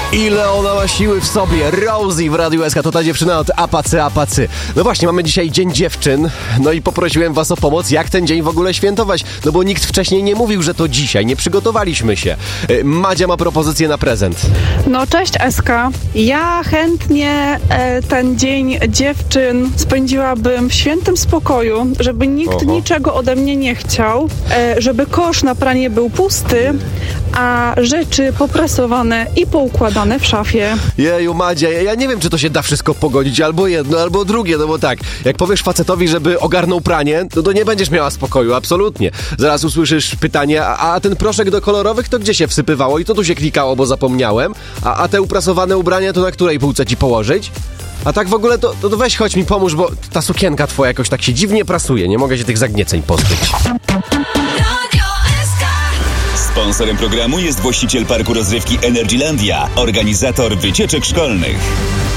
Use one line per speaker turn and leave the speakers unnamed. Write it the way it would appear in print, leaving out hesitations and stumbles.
Ile ona ma siły w sobie. Rosie w Radiu SK, to ta dziewczyna od Apacy. No właśnie, mamy dzisiaj Dzień Dziewczyn. No i poprosiłem was o pomoc, jak ten dzień w ogóle świętować. No bo nikt wcześniej nie mówił, że to dzisiaj. Nie przygotowaliśmy się. Madzia ma propozycję na prezent.
No cześć SK. Ja chętnie ten Dzień Dziewczyn spędziłabym w świętym spokoju, żeby nikt niczego ode mnie nie chciał, żeby kosz na pranie był pusty, a rzeczy poprasowane i poukładane w szafie.
Jeju, Madzia, ja nie wiem, czy to się da wszystko pogodzić, albo jedno, albo drugie, no bo tak, jak powiesz facetowi, żeby ogarnął pranie, to nie będziesz miała spokoju, absolutnie. Zaraz usłyszysz pytanie, a ten proszek do kolorowych to gdzie się wsypywało i to tu się klikało, bo zapomniałem, a te uprasowane ubrania to na której półce ci położyć? A tak w ogóle to weź, chodź mi pomóż, bo ta sukienka twoja jakoś tak się dziwnie prasuje, nie mogę się tych zagnieceń pozbyć.
Sponsorem programu jest właściciel parku rozrywki Energylandia, organizator wycieczek szkolnych.